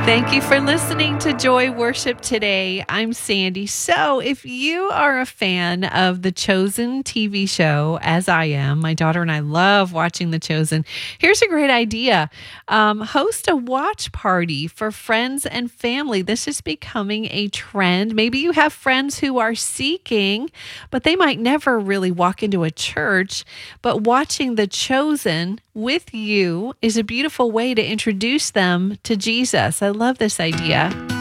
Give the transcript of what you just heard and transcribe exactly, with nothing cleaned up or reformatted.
Thank you for listening to Joy Worship today. I'm Sandy. So, if you are a fan of The Chosen T V show, as I am, my daughter and I love watching The Chosen, here's a great idea. Um, host a watch party for friends and family. This is becoming a trend. Maybe you have friends who are seeking, but they might never really walk into a church. But watching The Chosen with you is a beautiful way to introduce them to Jesus. I love this idea.